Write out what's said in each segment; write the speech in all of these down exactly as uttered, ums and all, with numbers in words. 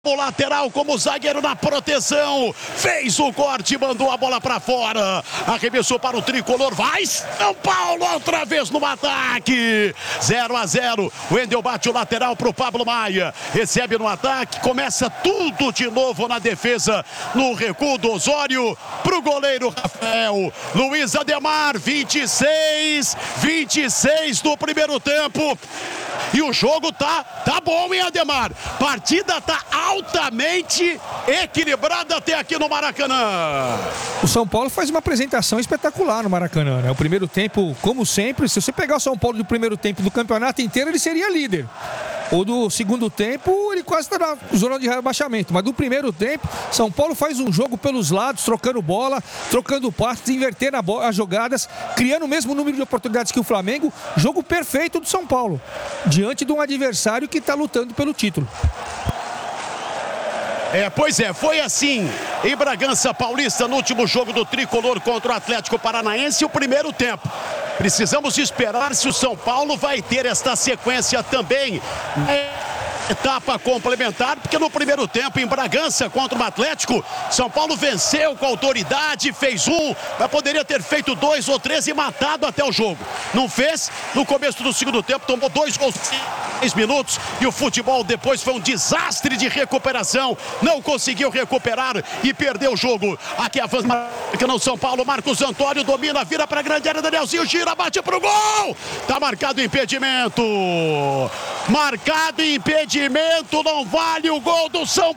O lateral como zagueiro na proteção, fez o corte, mandou a bola para fora, arremessou para o tricolor, vai São Paulo outra vez no ataque, zero a zero, o Wendel bate o lateral para o Pablo Maia, recebe no ataque, começa tudo de novo na defesa, no recuo do Osório, para o goleiro Rafael, Luiz Ademar, vinte e seis, vinte e seis do primeiro tempo, e o jogo tá, tá bom, hein, Ademar? Partida tá altamente equilibrada até aqui no Maracanã. O São Paulo faz uma apresentação espetacular no Maracanã, né? O primeiro tempo, como sempre, se você pegar o São Paulo do primeiro tempo do campeonato inteiro, ele seria líder. O do segundo tempo, ele quase está na zona de rebaixamento. Mas do primeiro tempo, São Paulo faz um jogo pelos lados, trocando bola, trocando passes, invertendo as jogadas, criando o mesmo número de oportunidades que o Flamengo. Jogo perfeito do São Paulo, diante de um adversário que está lutando pelo título. É, pois é, foi assim em Bragança Paulista, no último jogo do Tricolor contra o Atlético Paranaense, o primeiro tempo. Precisamos esperar se o São Paulo vai ter esta sequência também. É... etapa complementar, porque no primeiro tempo em Bragança contra o Atlético, São Paulo venceu com autoridade, fez um, mas poderia ter feito dois ou três e matado até o jogo. Não fez, no começo do segundo tempo tomou dois gols em seis minutos e o futebol depois foi um desastre de recuperação, não conseguiu recuperar e perdeu o jogo. Aqui avança no São Paulo, Marcos Antônio domina, vira para a grande área, Danielzinho gira, bate para o gol, tá marcado impedimento, marcado impedimento. Não vale o gol do São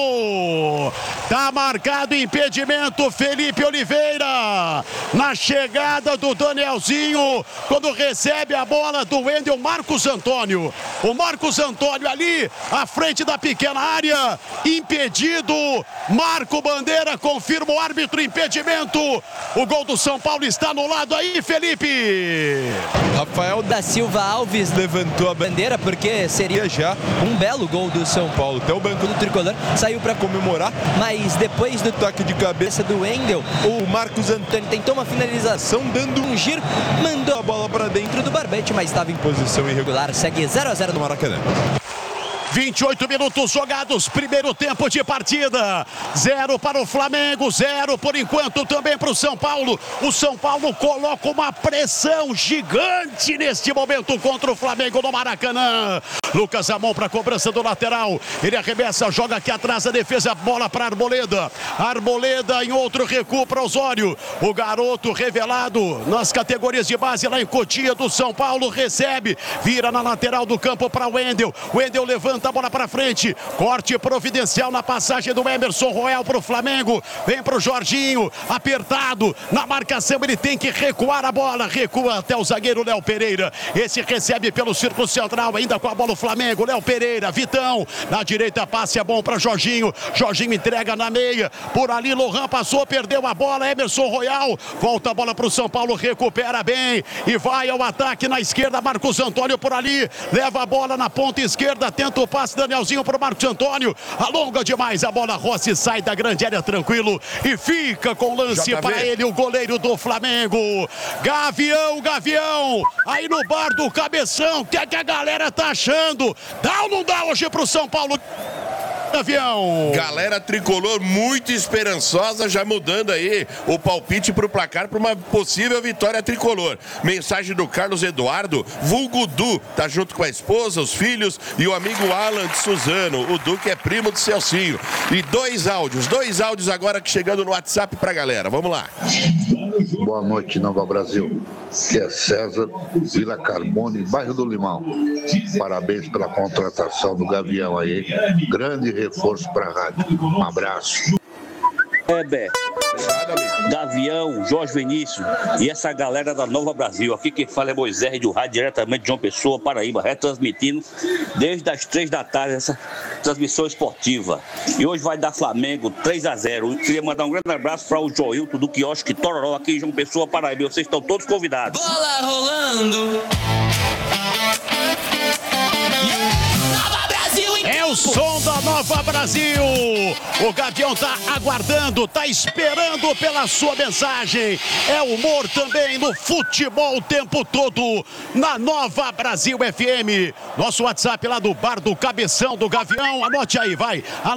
Paulo. Tá marcado impedimento. Felipe Oliveira na chegada do Danielzinho, quando recebe a bola do Wendel. Marcos Antônio. O Marcos Antônio ali à frente da pequena área, impedido. Marco Bandeira confirma o árbitro, impedimento. O gol do São Paulo está anulado aí, Felipe. Rafael da Silva Alves levantou a bandeira porque seria já um belo gol do São Paulo. Até o banco do Tricolor saiu para comemorar, mas depois do toque de cabeça do Wendel, o Marcos Antônio tentou uma finalização dando um giro, mandou a bola para dentro do barbete, mas estava em posição irregular. Segue zero a zero no Maracanã. vinte e oito minutos jogados, primeiro tempo de partida, zero para o Flamengo, zero por enquanto também para o São Paulo. O São Paulo coloca uma pressão gigante neste momento contra o Flamengo no Maracanã. Lucas Amon para a cobrança do lateral, ele arremessa, joga aqui atrás da defesa, bola para Arboleda, Arboleda em outro recuo para Osório, o garoto revelado nas categorias de base lá em Cotia do São Paulo, recebe, vira na lateral do campo para Wendel, Wendel levanta a bola para frente, corte providencial na passagem do Emerson Royal para o Flamengo, vem para o Jorginho, apertado, na marcação ele tem que recuar a bola, recua até o zagueiro Léo Pereira, esse recebe pelo círculo central, ainda com a bola o Flamengo, Léo Pereira, Vitão, na direita passe é bom para Jorginho, Jorginho entrega na meia, por ali Lohan passou, perdeu a bola, Emerson Royal, volta a bola para o São Paulo, recupera bem, e vai ao ataque na esquerda, Marcos Antônio por ali, leva a bola na ponta esquerda, tenta o passe, Danielzinho para o Marcos Antônio, alonga demais a bola, Rossi sai da grande área tranquilo e fica com lance para ele, o goleiro do Flamengo, Gavião, Gavião, aí no bar do Cabeção, o que é que a galera tá achando? Dá ou não dá hoje para o São Paulo? Avião. Galera tricolor muito esperançosa, já mudando aí o palpite para o placar para uma possível vitória tricolor. Mensagem do Carlos Eduardo, vulgo Du, tá junto com a esposa, os filhos e o amigo Alan de Suzano, o Du que é primo do Celcinho. E dois áudios, dois áudios agora que chegando no WhatsApp pra galera, vamos lá. Boa noite, Nova Brasil. Que é César, Vila Carbone, bairro do Limão. Parabéns pela contratação do Gavião aí. Grande reforço para a rádio. Um abraço. É, Bé. Gavião, Jorge Vinícius e essa galera da Nova Brasil. Aqui quem fala é Moisés do Rádio, diretamente de João Pessoa, Paraíba, retransmitindo desde as três da tarde essa transmissão esportiva. E hoje vai dar Flamengo três a zero. Eu queria mandar um grande abraço para o Joilton do quiosque Tororó, aqui em João Pessoa, Paraíba. Vocês estão todos convidados. Bola rolando. É o Som da Nova Brasil. O Gavião tá aguardando, tá esperando pela sua mensagem. É humor também no futebol o tempo todo na Nova Brasil F M. Nosso WhatsApp lá do bar do Cabeção do Gavião. Anote aí, vai.